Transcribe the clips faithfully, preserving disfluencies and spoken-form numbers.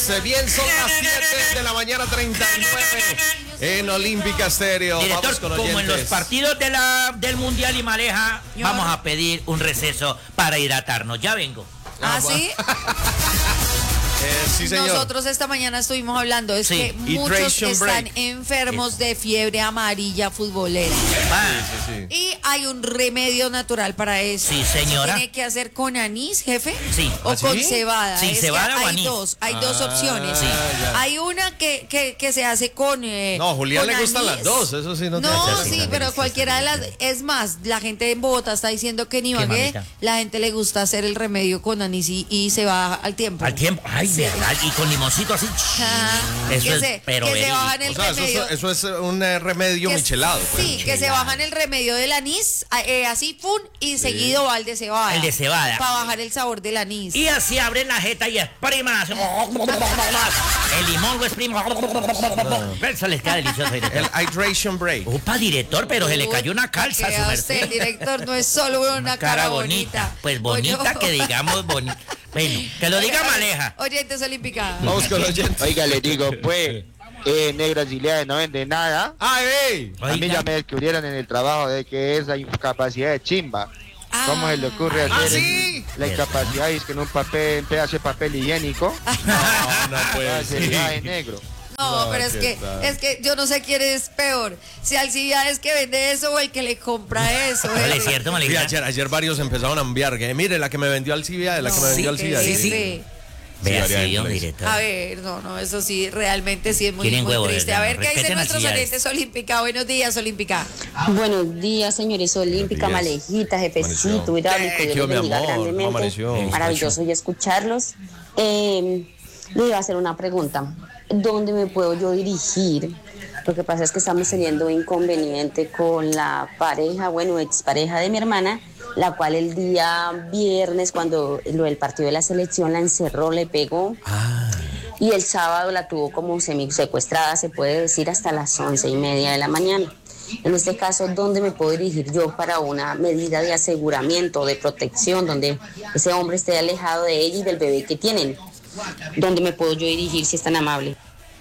Bien, son las siete de la mañana, treinta y nueve en Olímpica Estéreo. Director, Vamos con como en los partidos de la, del Mundial y Maleja, vamos a pedir un receso para hidratarnos. Ya vengo. ¿Ah, sí? Eh, sí, señor. Nosotros esta mañana estuvimos hablando, es Sí. que muchos Hydration están break. enfermos de fiebre amarilla futbolera. Ah, Sí, sí. Y hay un remedio natural para eso. Sí, señora. ¿Se tiene que hacer con anís, jefe? Sí. ¿O ¿Ah, sí? con cebada? Sí, Es que cebada o hay anís. dos, hay dos Ah, opciones. sí. ya. Hay una que, que, que se hace con eh, No, a Julián con le gustan anís. las dos, eso sí no te No, hace sí, así, pero sí, cualquiera de sí, las... sí. Es más, la gente en Bogotá está diciendo que en Ibagué mamita? la gente le gusta hacer el remedio con anís y, y se va al tiempo. al tiempo. Ay, verdad. Y con limoncito así. Ajá. Eso que es, se, pero que se verídico. bajan el O sea, eso, remedio. es- eso es un eh, remedio que- michelado. pues. Sí, que se Michelado. bajan el remedio del anís, eh, así, pum, y seguido va el de cebada. El de cebada. Para bajar el sabor del anís. Y así abren la jeta y expriman así. El limón lo exprimen. Eso les queda delicioso, El director. hydration break. Opa, director, pero se le cayó una calza a Que su a merced. usted, el director, no es solo una, cara, bonita. Pues bonita, Oye, que digamos bonita. Bueno, que lo diga Maleja. Oyentes olímpica. Vamos con los oyentes. Oiga, le digo, pues, eh, negro auxiliares no vende nada. ¡Ay, ey! A mí ya me descubrieron en el trabajo de que esa incapacidad de chimba. ¿Cómo se le ocurre ¿Ah, hacer sí? la incapacidad es que en un papel, un pedazo de papel higiénico, No, no puede hace ser. de negro? No, No, pero es ¿qué que, tal? es que yo no sé quién es peor. Si Alcibiades que vende eso o el que le compra eso. No, es jefe. cierto, Sí, Maleja. ayer, ayer varios empezaron a enviar que mire la que me vendió Alcibia, la que me No, vendió sí, Alcibia. que sí. jefe. Vea, varias sí, gente le director. A ver, no, no, eso sí, realmente sí es muy, Tienen muy huevo, triste. ¿verdad? A ver, ¿qué dicen Respeten nuestros Alcibiades. oyentes olímpica? Buenos días, olímpica. Buenos días, señores Olímpica, Buenos Malejita, jefecito, Amaneció. hidráulico, ¿Qué? Dios ¿Qué, los mi bendiga amor? ¿Cómo grandemente. amaneció? Maravilloso ya escucharlos. Eh, le iba a hacer una pregunta. ¿Dónde me puedo yo dirigir? Lo que pasa es que estamos teniendo un inconveniente con la pareja, bueno, expareja de mi hermana, la cual el día viernes, cuando lo del partido de la selección, la encerró, le pegó. Y el sábado la tuvo como semi secuestrada, se puede decir, hasta las once y media de la mañana. En este caso, ¿dónde me puedo dirigir yo para una medida de aseguramiento, de protección, donde ese hombre esté alejado de ella y del bebé que tienen? ¿Dónde me puedo yo dirigir, si es tan amable?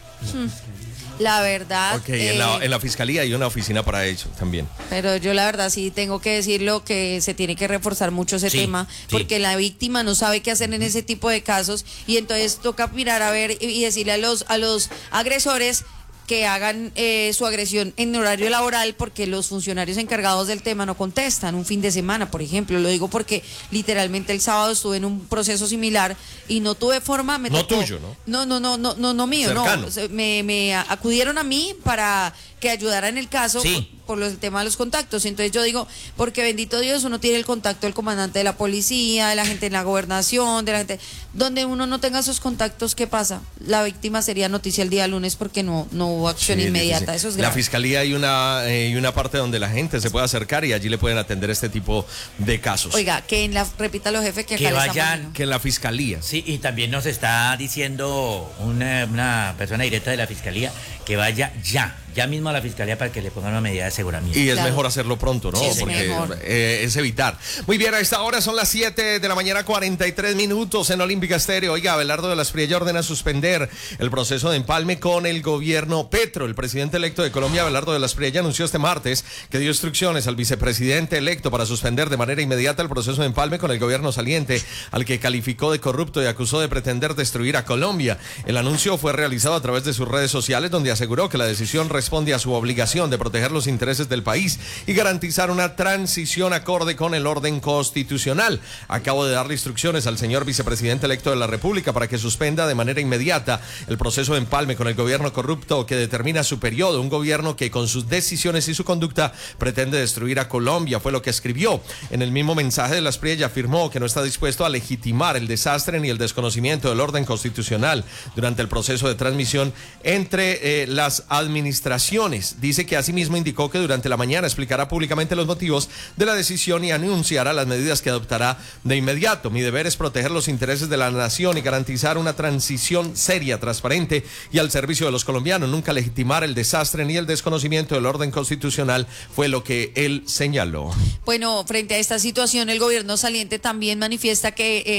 La verdad. Ok, en, la, eh, en la fiscalía hay una oficina para eso también. Pero yo la verdad sí tengo que decirlo que se tiene que reforzar mucho ese Sí, tema, sí. porque la víctima no sabe qué hacer en ese tipo de casos y entonces toca mirar a ver y- y decirle a los a los agresores que hagan eh, su agresión en horario laboral, porque los funcionarios encargados del tema no contestan un fin de semana, por ejemplo. Lo digo porque literalmente el sábado estuve en un proceso similar y no tuve forma, me No tocó- tuyo, ¿no? No, no, no, no, no, no mío, Cercano. no. Se- Me, me a- acudieron a mí para que ayudara en el caso Sí. por los, el tema de los contactos. Entonces yo digo, porque bendito Dios, uno tiene el contacto del comandante de la policía, de la gente en la gobernación, de la gente... Donde uno no tenga esos contactos, ¿qué pasa? La víctima sería noticia el día lunes porque no, no hubo acción Sí, inmediata. difícil. Eso es La grave. fiscalía hay una, eh, hay una parte donde la gente se puede acercar y allí le pueden atender este tipo de casos. Oiga, que en la... Repita los jefes que acá Que le estamos vayan- viendo. Que en la fiscalía. Sí, y también nos está diciendo una, una persona directa de la fiscalía que vaya ya, ya mismo a la fiscalía para que le pongan una medida de aseguramiento. Y es Claro. mejor hacerlo pronto, ¿no? Sí, es Porque mejor. eh, es evitar. Muy bien, a esta hora son las siete de la mañana, cuarenta y tres minutos en Olímpica Estéreo. Oiga, Abelardo de la Espriella ordena suspender el proceso de empalme con el gobierno Petro. El presidente electo de Colombia, Abelardo de la Espriella, anunció este martes que dio instrucciones al vicepresidente electo para suspender de manera inmediata el proceso de empalme con el gobierno saliente, al que calificó de corrupto y acusó de pretender destruir a Colombia. El anuncio fue realizado a través de sus redes sociales, donde aseguró que la decisión responde a su obligación de proteger los intereses del país y garantizar una transición acorde con el orden constitucional. Acabo de darle instrucciones al señor vicepresidente electo de la República para que suspenda de manera inmediata el proceso de empalme con el gobierno corrupto que determina su periodo, un gobierno que con sus decisiones y su conducta pretende destruir a Colombia, fue lo que escribió. En el mismo mensaje de la Espriella afirmó que no está dispuesto a legitimar el desastre ni el desconocimiento del orden constitucional durante el proceso de transmisión entre eh, las administraciones. Dice que asimismo indicó que durante la mañana explicará públicamente los motivos de la decisión y anunciará las medidas que adoptará de inmediato. Mi deber es proteger los intereses de la nación y garantizar una transición seria, transparente y al servicio de los colombianos. Nunca legitimar el desastre ni el desconocimiento del orden constitucional, fue lo que él señaló. Bueno, frente a esta situación, el gobierno saliente también manifiesta que, eh,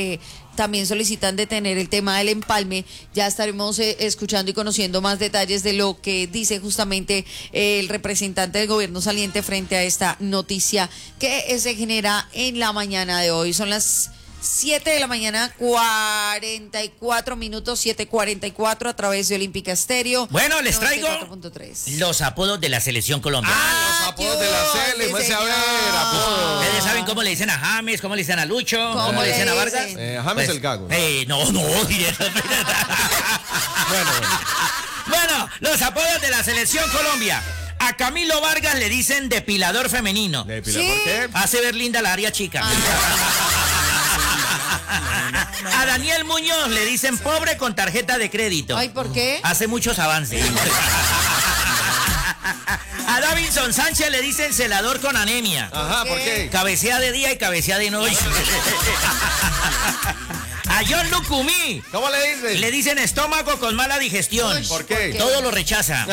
también solicitan detener el tema del empalme. Ya estaremos eh, escuchando y conociendo más detalles de lo que dice justamente eh, el representante del gobierno saliente frente a esta noticia que eh, se genera en la mañana de hoy. Son las siete de la mañana, cuarenta y cuatro minutos, siete cuarenta y cuatro a través de Olímpica Estéreo. Bueno, les traigo los apodos de la selección colombiana. Ah, los apodos de la Sele, pues a ver, apodos. Ustedes saben cómo le dicen a James, cómo le dicen a Lucho, cómo, ¿Cómo le le dicen a dicen? Vargas. Eh, James Pues, el Gago. Eh, no, no, directamente. Bueno, bueno. Bueno, los apodos de la selección Colombia. A Camilo Vargas le dicen depilador femenino. Depilador, Sí. ¿por qué? Hace ver linda la área chica. A Daniel Muñoz le dicen pobre con tarjeta de crédito. Ay, ¿por qué? Hace muchos avances. A Davinson Sánchez le dicen celador con anemia. Ajá, ¿por qué? Cabecea de día y cabecea de noche. A John Lucumí ¿Cómo le dicen? le dicen estómago con mala digestión. Uy, ¿Por qué? Todo lo rechaza.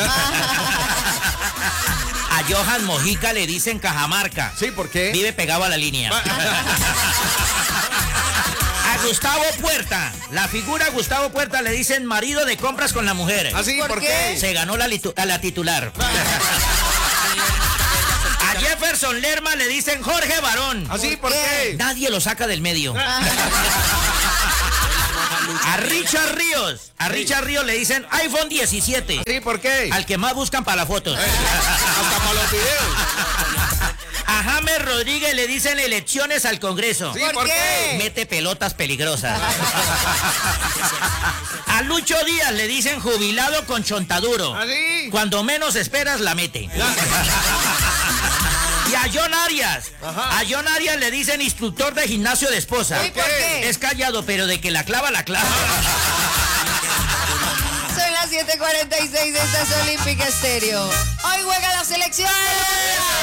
A Johan Mojica le dicen Cajamarca. Sí, ¿por qué? Vive pegado a la línea. A Gustavo Puerta, la figura Gustavo Puerta le dicen marido de compras con la mujer. ¿Así? ¿Por ¿Por qué? qué? Se ganó la, litu- a la titular. A Jefferson Lerma le dicen Jorge Varón. ¿Así? ¿Por qué? qué? Nadie lo saca del medio. A Richard Ríos, a Richard Ríos le dicen iPhone diecisiete. ¿Sí? ¿Por qué? Al que más buscan para las fotos. Hasta para los videos. A James Rodríguez le dicen elecciones al Congreso. ¿Sí? ¿Por ¿Por qué? qué? Mete pelotas peligrosas. A Lucho Díaz le dicen jubilado con chontaduro. ¿Así? Cuando menos esperas la mete. Y a John Arias, Ajá. a John Arias le dicen instructor de gimnasio de esposa. ¿Y por qué? Es callado, pero de que la clava, la clava. Son las siete cuarenta y seis, esta es Olímpica Estéreo. Hoy juega la selección.